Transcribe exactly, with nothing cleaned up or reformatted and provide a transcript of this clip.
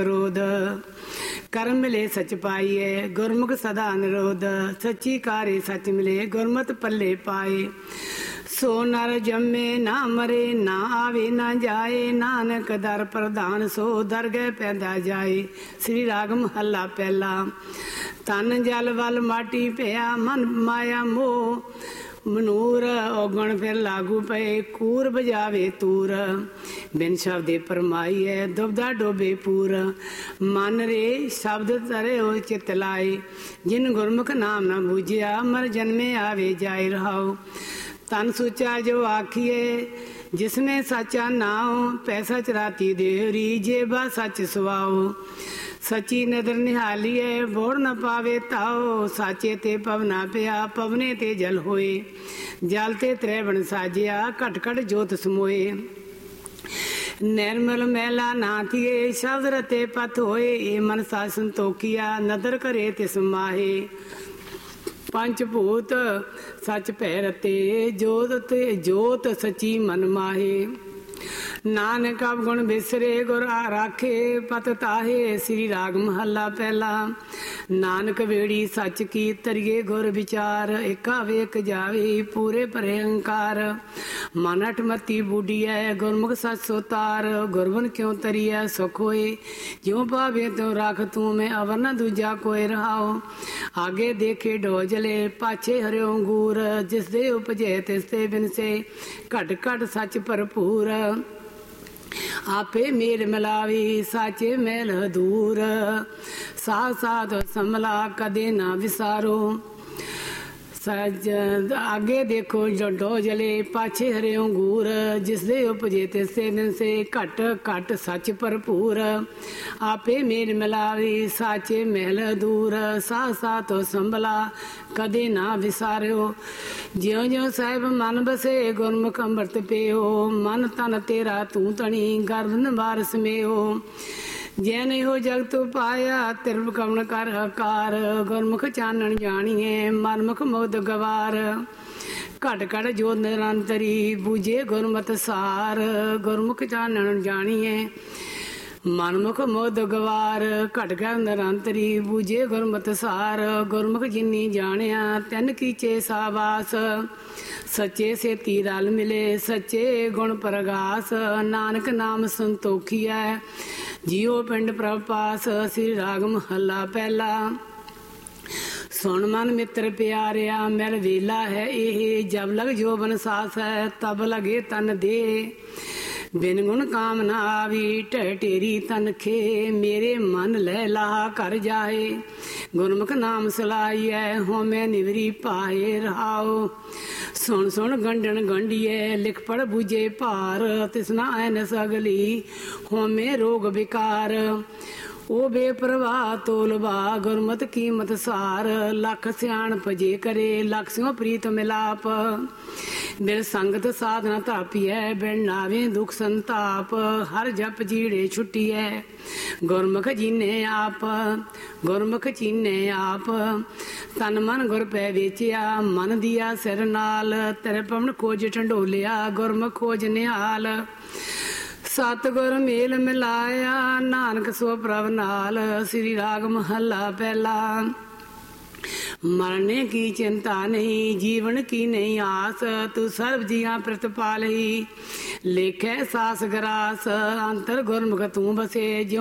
रोध कर्म मिले सच पाइए गुरमुख सदा निरोध सच्ची कारे सच मिले गुरमत पल्ले पाए सो नर जम्मे ना मरे ना आवे ना जाए नानक दर प्रधान सो दरगह पैदा जाए। श्री राग महला पहला। तन जल वल माटी पिया मन माया मोह मनूर औगण फिर लागू पे कूर बजावे तूर बिन शब्दे परमाई है दुबदा डोबे पूर मन रे शब्द तरे हो चित लाए जिन गुरमुख नाम न बूझिया मर जन्मे आवे जाए रहाओ। तन सोचा जो आखिए जिसमें सच्चा नाओ पैसा चराती देवरी जेबा सच सुवाओ सची नदर निहालिए बोड़ न पावे ताओ साचे ते पवना पिया पवने ते जल होए जल ते त्रेवण साजिया घट घट जोत समोए निर्मल मैला ना थिए शब्द रते पथ होए ए मन सा संतोखिया नदर करे तिस माहे पंच भूत सच भै रते जोत ते जोत सची मन माहे नानक अवगुण बिसरे गुर राखे पत ताहे। श्री राग महला पहला। नानक वेड़ी सच की तरिए गुर विचार एका वेक जावे पूरे परे अंकार मन अठमती बूढ़ी है गुरमुख सच सोतार गुरबन क्यों तरिया सुख होए ज्यों भावे तो राख तू मैं अवर न दूजा कोई रहाओ। आगे देखे डोजले पाछे हरिओ अंगूर जिस दे उपजे तिस ते बिन से घट घट सच भरपूर आपे मेल मिलावी साचे मेल दूर साथ साथ समला कदे ना विसारो सज आगे देखो जो डोजले पाछे हरे अंगूर जिसदे उपजे तिसदे दिन से घट घट सच भरपूर आपे मेल मिलावी साचे महल दूर साथ साथ संभला कदे ना विसारियो ज्यों ज्यों साहिब मन बसे गुरमुख अंमृत पियो मन तन तेरा तू तणी गर्भ वारस मेओ जैन हो जगत पाया तिरप कवन कर हकार गुरमुख चानन जानिए मनमुख मुग्ध गवार घट घट जो निरंतरी बूझे गुरमत सार गुरमुख चानन जानिए मनमुख मुग्ध गवार घट घट निरंतरी बूझे गुरमत सार गुरमुख जिन्नी जानिया तिन कीचे सावास सच्चे से तीरल मिले सच्चे गुण प्रगास नानक नाम संतोखी है जियो पिंड प्रपास। श्री राग महला पहला। सुन मन मित्र प्यारिया मिल वेला है ये जब लग जोबन सास है तब लगे तन दे बिन गुण काम न आवी ढह टेरी तन खे मेरे मन लह लाहा कर जाए गुरमुख नाम सलाइए हो मैं निवरी पाए रहाओ। सुन सुन गंडन गंडिए लिख पढ़ बुझे भार तिसना ऐन सगली होमे रोग विकार ओ बेप्रवाह तोलबा गुरमत कीमत सार लख सियाण भजे करे लख सिंह प्रीत मिलाप बिन संगत साधना तापिए बिन नावे दुख संताप हर जप जीड़े छुट्टिए गुरमुख जीने आप गुरमुख चीने आप तन मन गुर पै वेचिया मन दिया सिर नाल तेरे पवन खोज ढंडोलिया गुरमुख खोज निहाल सतगुर मेल मिलाया नानक सो प्रभ नाल। श्री राग महला पहला। मरने की चिंता नहीं जीवन की नहीं आस तू सर्व जिया प्रतिपाल ही लेखे सास गरास अंतर गुरमुख तू बसे ज्यों